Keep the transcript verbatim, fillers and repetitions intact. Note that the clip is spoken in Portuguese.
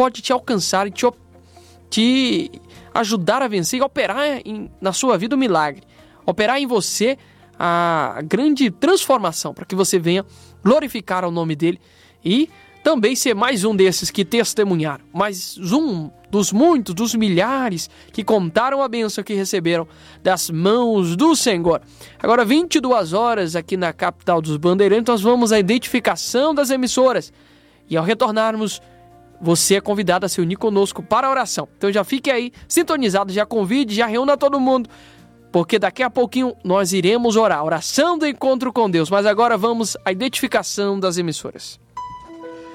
pode te alcançar e te, te ajudar a vencer e operar em, na sua vida o milagre. Operar em você a grande transformação para que você venha glorificar o nome dele e também ser mais um desses que testemunharam, mais um dos muitos, dos milhares que contaram a bênção que receberam das mãos do Senhor. Agora, vinte e duas horas aqui na capital dos Bandeirantes, nós vamos à identificação das emissoras. E ao retornarmos, você é convidado a se unir conosco para a oração. Então já fique aí sintonizado, já convide, já reúna todo mundo, porque daqui a pouquinho nós iremos orar. Oração do encontro com Deus. Mas agora vamos à identificação das emissoras.